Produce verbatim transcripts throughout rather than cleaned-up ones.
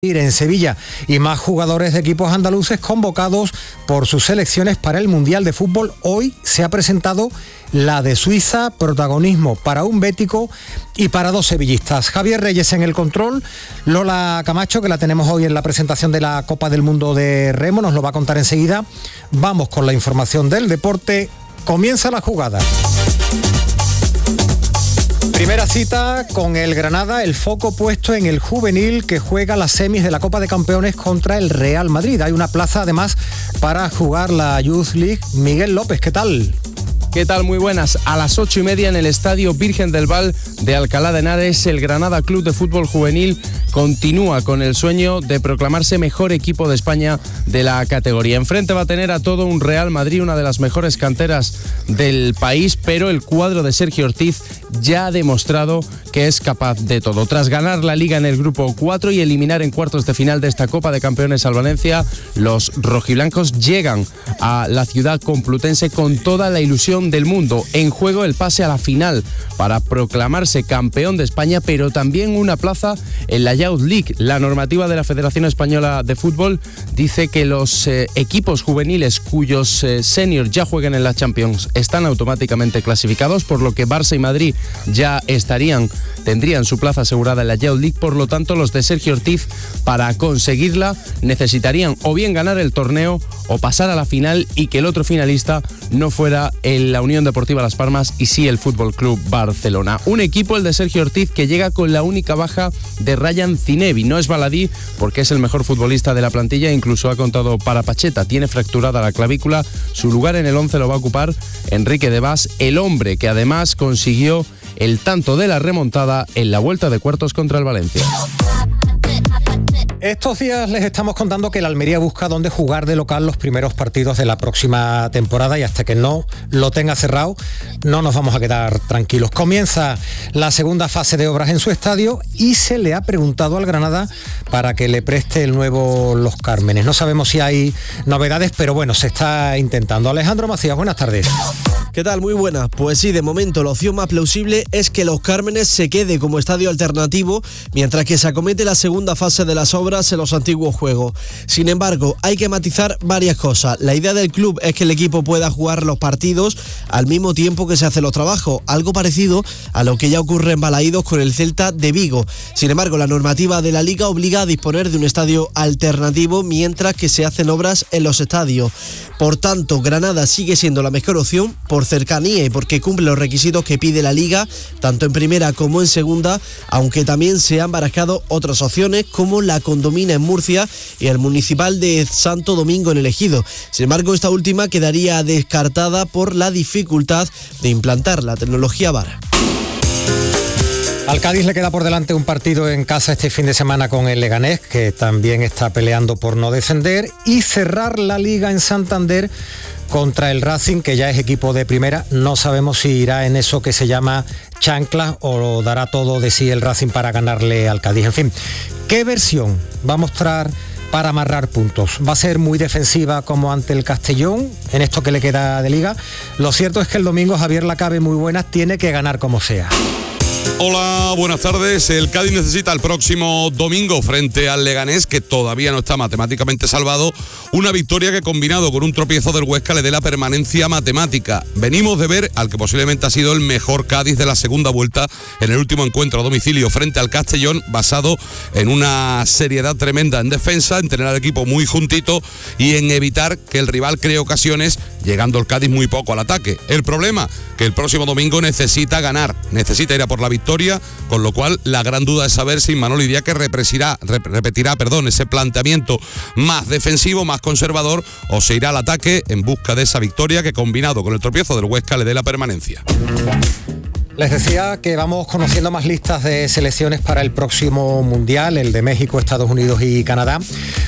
en Sevilla y más jugadores de equipos andaluces convocados por sus selecciones para el Mundial de Fútbol. Hoy se ha presentado la de Suiza, protagonismo para un bético y para dos sevillistas. Javier Reyes en el control, Lola Camacho, que la tenemos hoy en la presentación de la Copa del Mundo de Remo, nos lo va a contar enseguida. Vamos con la información del deporte. Comienza la jugada. Primera cita con el Granada, el foco puesto en el juvenil que juega las semis de la Copa de Campeones contra el Real Madrid. Hay una plaza además para jugar la Youth League. Miguel López, ¿qué tal? ¿Qué tal? Muy buenas. A las ocho y media en el Estadio Virgen del Val de Alcalá de Henares, el Granada Club de Fútbol Juvenil continúa con el sueño de proclamarse mejor equipo de España de la categoría. Enfrente va a tener a todo un Real Madrid, una de las mejores canteras del país, pero el cuadro de Sergio Ortiz ya ha demostrado que es capaz de todo. Tras ganar la Liga en el grupo cuatro y eliminar en cuartos de final de esta Copa de Campeones al Valencia, los rojiblancos llegan a la ciudad complutense con toda la ilusión del mundo. En juego el pase a la final para proclamarse campeón de España, pero también una plaza en la Youth League. La normativa de la Federación Española de Fútbol dice que los eh, equipos juveniles cuyos eh, seniors ya jueguen en la Champions están automáticamente clasificados, por lo que Barça y Madrid ya estarían, tendrían su plaza asegurada en la Youth League. Por lo tanto, los de Sergio Ortiz, para conseguirla, necesitarían o bien ganar el torneo o pasar a la final, y que el otro finalista no fuera el la Unión Deportiva Las Palmas y sí el Fútbol Club Barcelona. Un equipo, el de Sergio Ortiz, que llega con la única baja de Ryan Zinebi. No es baladí porque es el mejor futbolista de la plantilla, incluso ha contado para Pacheta. Tiene fracturada la clavícula. Su lugar en el once lo va a ocupar Enrique de Bas, el hombre que además consiguió el tanto de la remontada en la vuelta de cuartos contra el Valencia. Estos días les estamos contando que el Almería busca dónde jugar de local los primeros partidos de la próxima temporada, y hasta que no lo tenga cerrado no nos vamos a quedar tranquilos. Comienza la segunda fase de obras en su estadio y se le ha preguntado al Granada para que le preste el nuevo Los Cármenes. No sabemos si hay novedades, pero bueno, se está intentando. Alejandro Macías, buenas tardes. ¿Qué tal? Muy buenas. Pues sí, de momento la opción más plausible es que Los Cármenes se quede como estadio alternativo mientras que se acomete la segunda fase de las obras en los antiguos juegos. Sin embargo, hay que matizar varias cosas. La idea del club es que el equipo pueda jugar los partidos al mismo tiempo que se hacen los trabajos, algo parecido a lo que ya ocurre en Balaídos con el Celta de Vigo. Sin embargo, la normativa de la Liga obliga a disponer de un estadio alternativo mientras que se hacen obras en los estadios. Por tanto, Granada sigue siendo la mejor opción por cercanía y porque cumple los requisitos que pide la Liga, tanto en primera como en segunda, aunque también se han barajado otras opciones como la Condomina en Murcia y el Municipal de Santo Domingo en el Ejido. Sin embargo, esta última quedaría descartada por la dificultad de implantar la tecnología V A R. Al Cádiz le queda por delante un partido en casa este fin de semana con el Leganés, que también está peleando por no descender, y cerrar la Liga en Santander contra el Racing, que ya es equipo de primera. No sabemos si irá en eso que se llama chanclas o dará todo de sí el Racing para ganarle al Cádiz. En fin, ¿qué versión va a mostrar para amarrar puntos? ¿Va a ser muy defensiva como ante el Castellón en esto que le queda de Liga? Lo cierto es que el domingo Javier Lacabe, muy buenas, tiene que ganar como sea. Hola, buenas tardes. El Cádiz necesita el próximo domingo frente al Leganés, que todavía no está matemáticamente salvado, una victoria que, combinado con un tropiezo del Huesca, le dé la permanencia matemática. Venimos de ver al que posiblemente ha sido el mejor Cádiz de la segunda vuelta en el último encuentro a domicilio frente al Castellón, basado en una seriedad tremenda en defensa, en tener al equipo muy juntito y en evitar que el rival cree ocasiones, llegando el Cádiz muy poco al ataque. El problema, que el próximo domingo necesita ganar, necesita ir a por la victoria, con lo cual la gran duda es saber si Manolo Idiáquez repetirá, repetirá perdón, ese planteamiento más defensivo, más conservador, o se irá al ataque en busca de esa victoria que, combinado con el tropiezo del Huesca, le dé la permanencia. Les decía que vamos conociendo más listas de selecciones para el próximo Mundial, el de México, Estados Unidos y Canadá.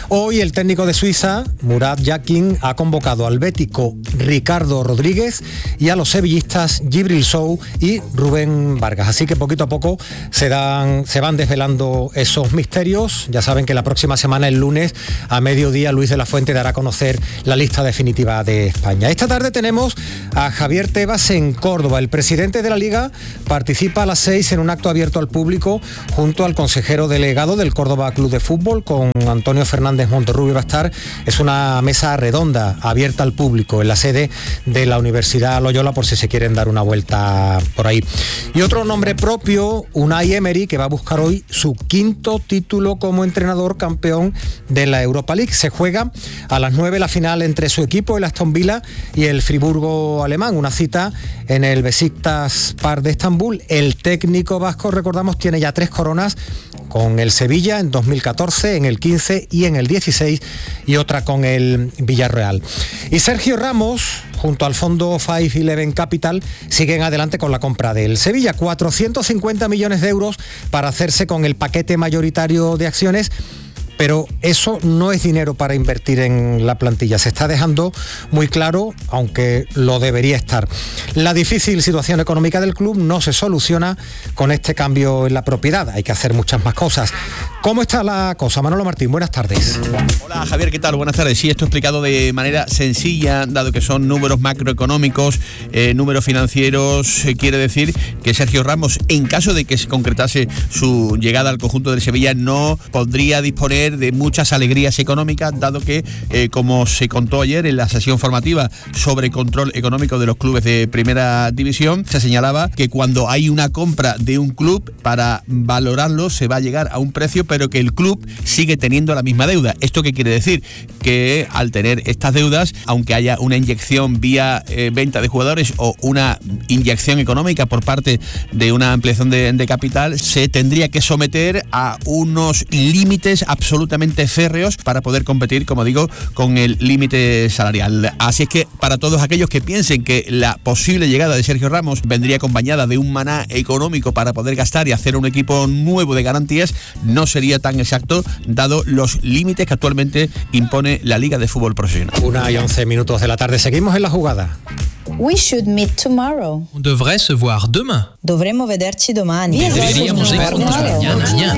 Hoy el técnico de Suiza, Murat Yakin, ha convocado al bético Ricardo Rodríguez y a los sevillistas Djibril Sow y Rubén Vargas. Así que poquito a poco se, dan, se van desvelando esos misterios. Ya saben que la próxima semana, el lunes, a mediodía, Luis de la Fuente dará a conocer la lista definitiva de España. Esta tarde tenemos a Javier Tebas en Córdoba. El presidente de la Liga participa a las seis en un acto abierto al público junto al consejero delegado del Córdoba Club de Fútbol, con Antonio Fernández Monterrubio va a estar. Es una mesa redonda abierta al público en la sede de la Universidad Loyola, por si se quieren dar una vuelta por ahí. Y otro nombre propio, Unai Emery, que va a buscar hoy su quinto título como entrenador, campeón de la Europa League. Se juega a las nueve la final entre su equipo, el Aston Villa, y el Friburgo alemán, una cita en el Besiktas Park de Estambul. El técnico vasco, recordamos, tiene ya tres coronas con el Sevilla en dos mil catorce, en el quince y en el dieciséis, y otra con el Villarreal. Y Sergio Ramos, junto al fondo cinco once Capital, siguen adelante con la compra del Sevilla. cuatrocientos cincuenta millones de euros para hacerse con el paquete mayoritario de acciones. Pero eso no es dinero para invertir en la plantilla. Se está dejando muy claro, aunque lo debería estar. La difícil situación económica del club no se soluciona con este cambio en la propiedad. Hay que hacer muchas más cosas. ¿Cómo está la cosa? Manolo Martín, buenas tardes. Hola Javier, ¿qué tal? Buenas tardes. Sí, esto explicado de manera sencilla, dado que son números macroeconómicos, eh, números financieros, eh, quiere decir que Sergio Ramos, en caso de que se concretase su llegada al conjunto del Sevilla, no podría disponer de muchas alegrías económicas, dado que, eh, como se contó ayer en la sesión formativa sobre control económico de los clubes de primera división, se señalaba que cuando hay una compra de un club, para valorarlo se va a llegar a un precio, pero que el club sigue teniendo la misma deuda. ¿Esto qué quiere decir? Que al tener estas deudas, aunque haya una inyección vía eh, venta de jugadores o una inyección económica por parte de una ampliación de, de capital, se tendría que someter a unos límites absolutamente absolutamente férreos para poder competir, como digo, con el límite salarial. Así es que para todos aquellos que piensen que la posible llegada de Sergio Ramos vendría acompañada de un maná económico para poder gastar y hacer un equipo nuevo de garantías, no sería tan exacto, dado los límites que actualmente impone la Liga de Fútbol Profesional. Una y once minutos de la tarde. Seguimos en la jugada. We should meet tomorrow. On devrait se voir demain. Dovremmo vederci domani. Deberíamos vernos mañana.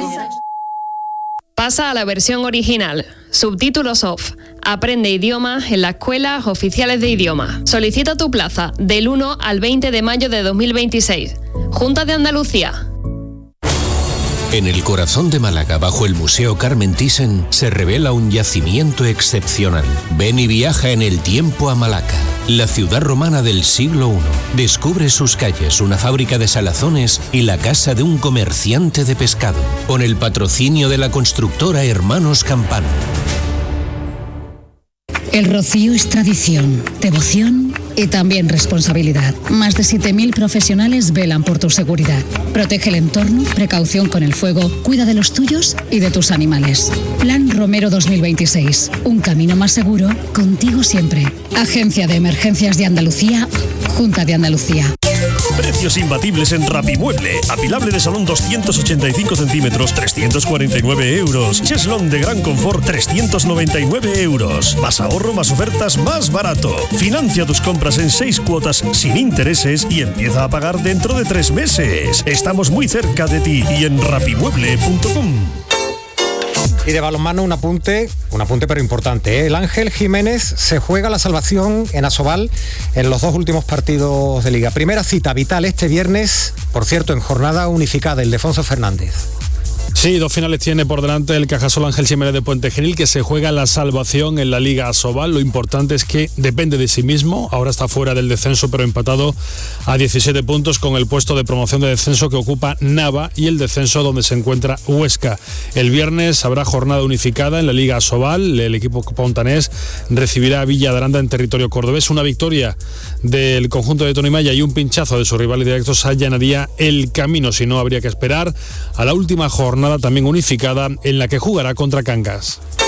Pasa a la versión original. Subtítulos off. Aprende idiomas en las escuelas oficiales de idioma. Solicita tu plaza del uno al veinte de mayo de dos mil veintiséis. Junta de Andalucía. En el corazón de Málaga, bajo el Museo Carmen Thyssen, se revela un yacimiento excepcional. Ven y viaja en el tiempo a Malaca, la ciudad romana del siglo primero. Descubre sus calles, una fábrica de salazones y la casa de un comerciante de pescado, con el patrocinio de la constructora Hermanos Campano. El Rocío es tradición, devoción y también responsabilidad. Más de siete mil profesionales velan por tu seguridad. Protege el entorno, precaución con el fuego, cuida de los tuyos y de tus animales. Plan Romero dos mil veintiséis. Un camino más seguro, contigo siempre. Agencia de Emergencias de Andalucía, Junta de Andalucía. Precios imbatibles en Rapimueble. Apilable de salón doscientos ochenta y cinco centímetros, trescientos cuarenta y nueve euros. Cheslón de gran confort, trescientos noventa y nueve euros. Más ahorro, más ofertas, más barato. Financia tus compras en seis cuotas sin intereses y empieza a pagar dentro de tres meses. Estamos muy cerca de ti y en rapimueble punto com. Y de balonmano un apunte, un apunte pero importante, ¿eh? El Ángel Jiménez se juega la salvación en Asobal en los dos últimos partidos de Liga. Primera cita vital este viernes, por cierto, en jornada unificada, el Ildefonso Fernández. Sí, dos finales tiene por delante el Cajasol Ángel Jiménez de Puente Genil, que se juega la salvación en la Liga Asobal. Lo importante es que depende de sí mismo. Ahora está fuera del descenso, pero empatado a diecisiete puntos con el puesto de promoción de descenso que ocupa Nava y el descenso donde se encuentra Huesca. El viernes habrá jornada unificada en la Liga Asobal. El equipo pontanés recibirá a Villa de Aranda en territorio cordobés. Una victoria del conjunto de Tony Maya y un pinchazo de sus rivales directos allanaría el camino. Si no, habría que esperar a la última jornada también unificada en la que jugará contra Cangas.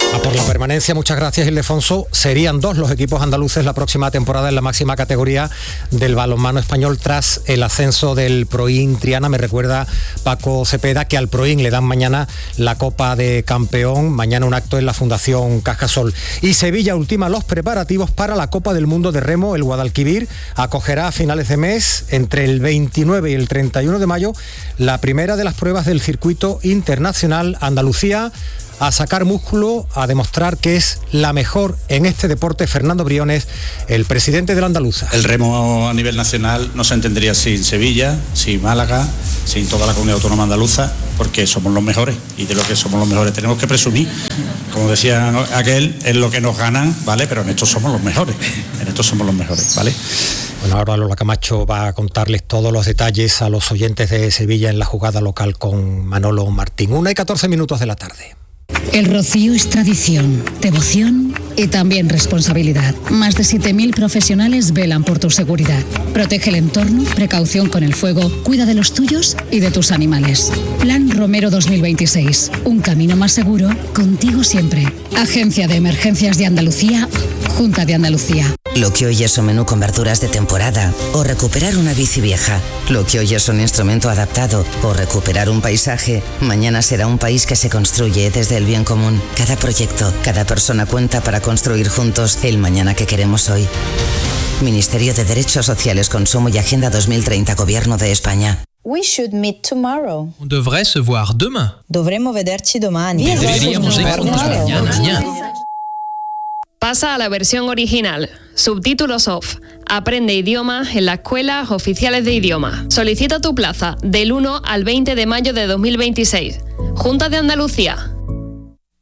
A por la permanencia, muchas gracias, Ildefonso. Serían dos los equipos andaluces la próxima temporada en la máxima categoría del balonmano español tras el ascenso del Proin Triana. Me recuerda Paco Cepeda que al Proin le dan mañana la Copa de Campeón, mañana un acto en la Fundación Cajasol. Y Sevilla ultima los preparativos para la Copa del Mundo de Remo. El Guadalquivir acogerá a finales de mes, entre el veintinueve y el treinta y uno de mayo, la primera de las pruebas del circuito internacional. Andalucía a sacar músculo, a demostrar que es la mejor en este deporte. Fernando Briones, el presidente de la Andaluza. El remo a nivel nacional no se entendería sin Sevilla, sin Málaga, sin toda la comunidad autónoma andaluza, porque somos los mejores, y de lo que somos los mejores tenemos que presumir. Como decía aquel, es lo que nos ganan, ¿vale? Pero en esto somos los mejores, en esto somos los mejores, ¿vale? Bueno, ahora Lola Camacho va a contarles todos los detalles a los oyentes de Sevilla en la jugada local con Manolo Martín. Una y catorce minutos de la tarde. El rocío es tradición, devoción y también responsabilidad. Más de siete mil profesionales velan por tu seguridad. Protege el entorno, precaución con el fuego, cuida de los tuyos y de tus animales. Plan Romero dos mil veintiséis. Un camino más seguro, contigo siempre. Agencia de Emergencias de Andalucía, Junta de Andalucía. Lo que hoy es un menú con verduras de temporada o recuperar una bici vieja. Lo que hoy es un instrumento adaptado o recuperar un paisaje, mañana será un país que se construye desde el bien común. Cada proyecto, cada persona cuenta para construir juntos el mañana que queremos hoy. Ministerio de Derechos Sociales, Consumo y Agenda dos mil treinta, Gobierno de España. We should meet tomorrow. On devrait se voir demain. Dovremmo vederci domani. Deberíamos vernos mañana. Pasa a la versión original. Subtítulos off. Aprende idiomas en las escuelas oficiales de idioma. Solicita tu plaza del uno al veinte de mayo de dos mil veintiséis. Junta de Andalucía.